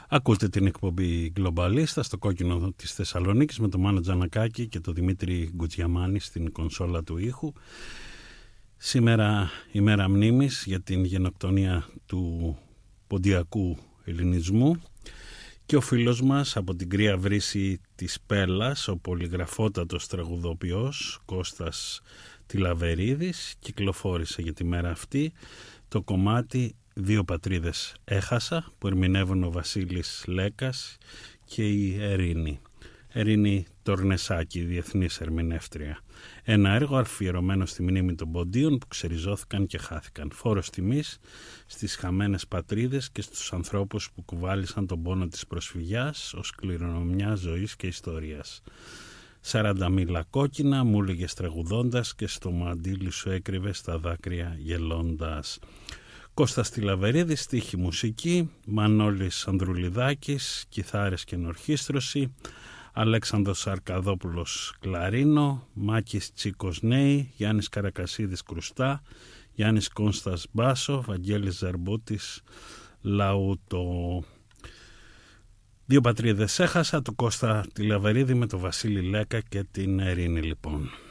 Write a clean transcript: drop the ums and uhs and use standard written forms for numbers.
Ακούτε την εκπομπή Γκλομπαλίστα στο κόκκινο της Θεσσαλονίκης με τον Μάνο Τζανακάκη και τον Δημήτρη Γκουτζιαμάνη στην κονσόλα του ήχου. Σήμερα ημέρα μνήμης για την γενοκτονία του ποντιακού ελληνισμού και ο φίλος μας από την κρύα βρύση της Πέλλας, ο πολυγραφότατος τραγουδοποιός Κώστας Τιλαβερίδης, κυκλοφόρησε για τη μέρα αυτή το κομμάτι «Δύο πατρίδες έχασα» που ερμηνεύουν ο Βασίλης Λέκας και η Ερήνη Τορνεσάκη, διεθνής ερμηνεύτρια. Ένα έργο αφιερωμένο στη μνήμη των ποντίων που ξεριζώθηκαν και χάθηκαν. Φόρος τιμής στις χαμένες πατρίδες και στους ανθρώπους που κουβάλισαν τον πόνο της προσφυγιάς ως κληρονομιά ζωής και ιστορίας. 40 μήλα κόκκινα μου έλεγες τραγουδώντας και στο μαντίλι σου έκρυβες τα δάκρυα γελώντας. Κώστας Τιλαβερίδης, στίχη μουσική, Μανώλης Ανδρουλιδάκης, κιθάρες και ενορχήστρωση, Αλέξανδρος Αρκαδόπουλος κλαρίνο, Μάκης Τσίκος νέη, Γιάννης Καρακασίδης κρουστά, Γιάννης Κόνστας μπάσο, Βαγγέλης Ζαρμπούτης λαούτο. Δύο πατρίδες έχασα του Κώστα Τιλαβερίδη με τον Βασίλη Λέκα και την Ερήνη λοιπόν.